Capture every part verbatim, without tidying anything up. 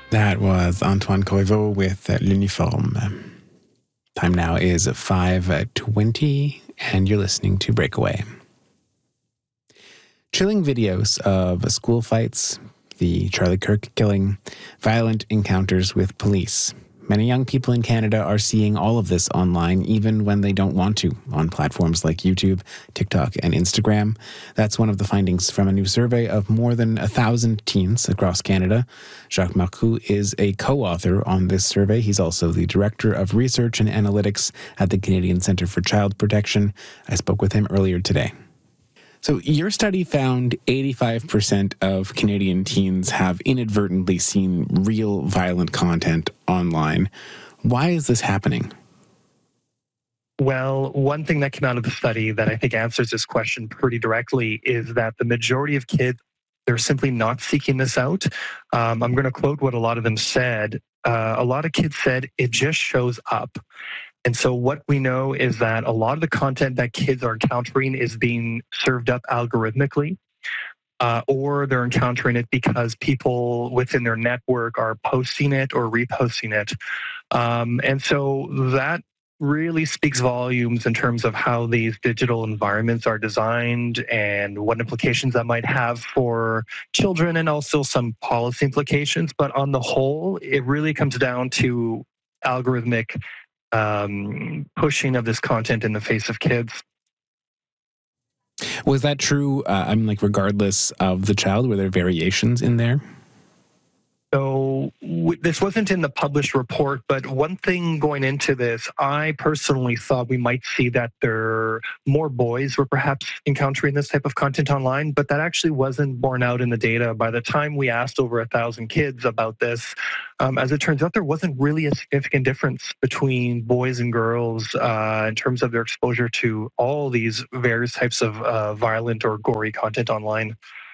That was Antoine Corriveau with L'Uniforme. Time now is five twenty, and you're listening to Breakaway. Chilling videos of school fights, the Charlie Kirk killing, violent encounters with police. Many young people in Canada are seeing all of this online, even when they don't want to, on platforms like YouTube, TikTok, and Instagram. That's one of the findings from a new survey of more than a thousand teens across Canada. Jacques Marcoux is a co-author on this survey. He's also the Director of Research and Analytics at the Canadian Centre for Child Protection. I spoke with him earlier today. So your study found eighty-five percent of Canadian teens have inadvertently seen real violent content online. Why is this happening? Well, one thing that came out of the study that I think answers this question pretty directly is that the majority of kids, they're simply not seeking this out. Um, I'm going to quote what a lot of them said. Uh, a lot of kids said, it just shows up. And so what we know is that a lot of the content that kids are encountering is being served up algorithmically, uh, or they're encountering it because people within their network are posting it or reposting it. Um, and so that really speaks volumes in terms of how these digital environments are designed and what implications that might have for children, and also some policy implications. But on the whole, it really comes down to algorithmic um, pushing of this content in the face of kids. Was that true? Uh, I mean, like, regardless of the child, were there variations in there? So w- this wasn't in the published report, but one thing going into this, I personally thought we might see that there more boys were perhaps encountering this type of content online, but that actually wasn't borne out in the data. By the time we asked over a thousand kids about this, um, as it turns out, there wasn't really a significant difference between boys and girls uh, in terms of their exposure to all these various types of uh, violent or gory content online.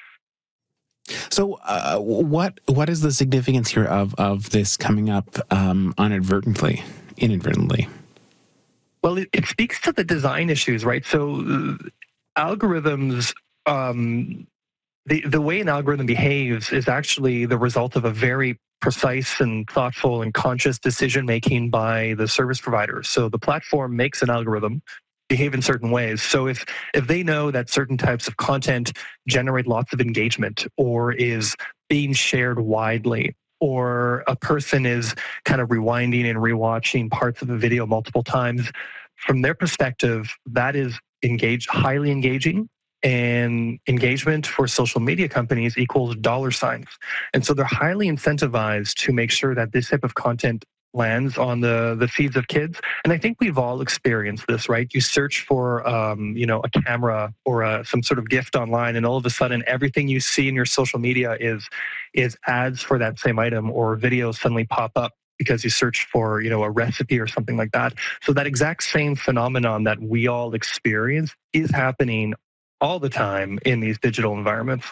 So uh, what what is the significance here of, of this coming up um, inadvertently, inadvertently? Well, it, it speaks to the design issues, right? So uh, algorithms, um, the, the way an algorithm behaves is actually the result of a very precise and thoughtful and conscious decision-making by the service providers. So the platform makes an algorithm behave in certain ways. So if if they know that certain types of content generate lots of engagement or is being shared widely, or a person is kind of rewinding and rewatching parts of the video multiple times, from their perspective, that is engaged, highly engaging. And engagement for social media companies equals dollar signs. And so they're highly incentivized to make sure that this type of content lands on the the feeds of kids. And I think we've all experienced this, right? You search for um, you know, a camera or a, some sort of gift online, and all of a sudden everything you see in your social media is is ads for that same item, or videos suddenly pop up because you search for, you know, a recipe or something like that. So that exact same phenomenon that we all experience is happening all the time in these digital environments.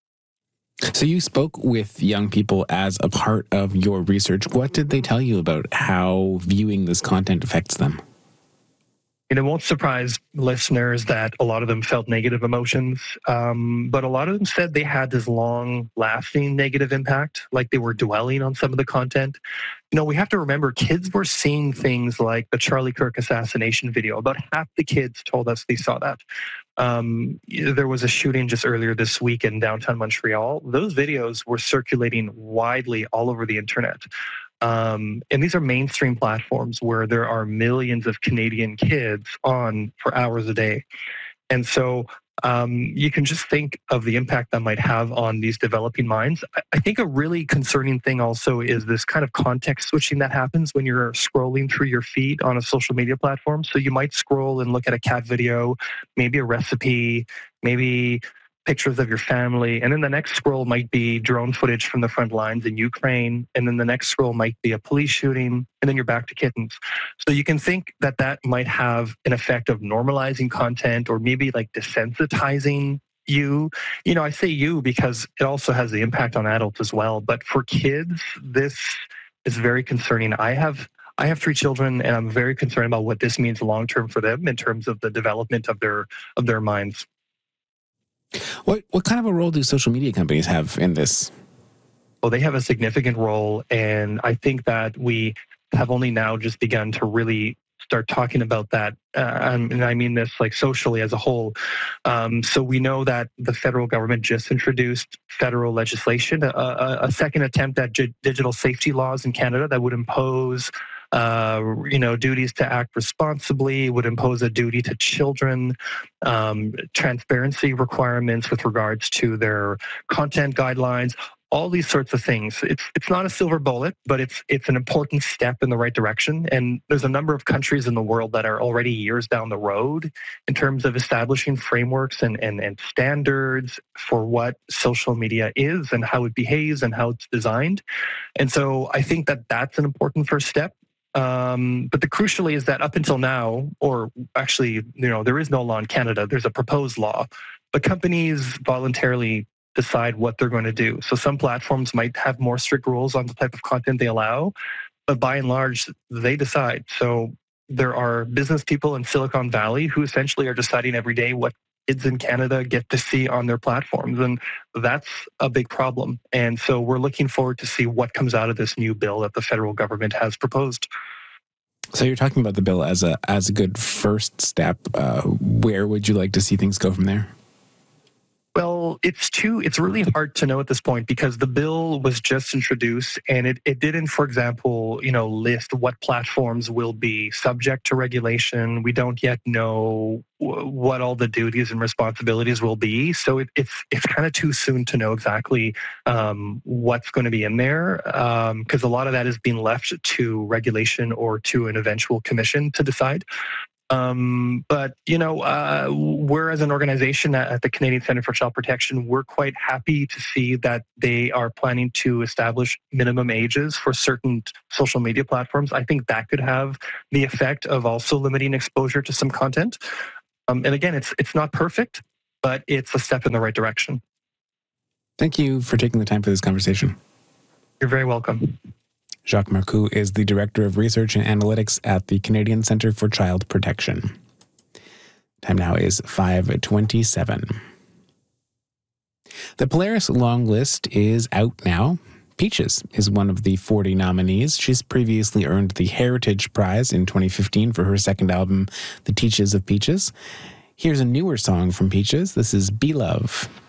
So you spoke with young people as a part of your research. What did they tell you about how viewing this content affects them? And it won't surprise listeners that a lot of them felt negative emotions, um, but a lot of them said they had this long-lasting negative impact, like they were dwelling on some of the content. You know, we have to remember kids were seeing things like the Charlie Kirk assassination video. About half the kids told us they saw that. Um, there was a shooting just earlier this week in downtown Montreal. Those videos were circulating widely all over the internet. Um, and these are mainstream platforms where there are millions of Canadian kids on for hours a day. And so um, you can just think of the impact that might have on these developing minds. I, I think a really concerning thing also is this kind of context switching that happens when you're scrolling through your feed on a social media platform. So you might scroll and look at a cat video, maybe a recipe, maybe pictures of your family, and then the next scroll might be drone footage from the front lines in Ukraine, and then the next scroll might be a police shooting, and then you're back to kittens. So you can think that that might have an effect of normalizing content, or maybe like desensitizing you. You know, I say you because it also has the impact on adults as well. But for kids, this is very concerning. I have I have three children, and I'm very concerned about what this means long term for them in terms of the development of their of their minds. What what kind of a role do social media companies have in this? well, they have a significant role. And I think that we have only now just begun to really start talking about that. Uh, and I mean this like socially as a whole. Um, so we know that the federal government just introduced federal legislation, a, a, a second attempt at g- digital safety laws in Canada that would impose Uh, you know, duties to act responsibly, would impose a duty to children, um, transparency requirements with regards to their content guidelines, all these sorts of things. It's it's not a silver bullet, but it's it's an important step in the right direction. And there's a number of countries in the world that are already years down the road in terms of establishing frameworks and, and, and standards for what social media is and how it behaves and how it's designed. And so I think that that's an important first step. Um, but the crucially is that up until now, or actually, you know, there is no law in Canada. There's a proposed law, but companies voluntarily decide what they're going to do. So some platforms might have more strict rules on the type of content they allow, but by and large, they decide. So there are business people in Silicon Valley who essentially are deciding every day what kids in Canada get to see on their platforms. And that's a big problem. And so we're looking forward to see what comes out of this new bill that the federal government has proposed. So you're talking about the bill as a as a good first step. Uh, where would you like to see things go from there? Well, it's too, it's really hard to know at this point because the bill was just introduced and it, it didn't, for example, you know, list what platforms will be subject to regulation. We don't yet know w- what all the duties and responsibilities will be. So it, it's it's kind of too soon to know exactly um, what's going to be in there because um, a lot of that is being left to regulation or to an eventual commission to decide. Um, but, you know, uh, we're as an organization at, at the Canadian Centre for Child Protection, we're quite happy to see that they are planning to establish minimum ages for certain social media platforms. I think that could have the effect of also limiting exposure to some content. Um, and again, it's it's not perfect, but it's a step in the right direction. Thank you for taking the time for this conversation. You're very welcome. Jacques Marcoux is the Director of Research and Analytics at the Canadian Centre for Child Protection. Time now is five twenty-seven. The Polaris long list is out now. Peaches is one of the forty nominees. She's previously earned the Heritage Prize in twenty fifteen for her second album, The Teaches of Peaches. Here's a newer song from Peaches. This is Be Love.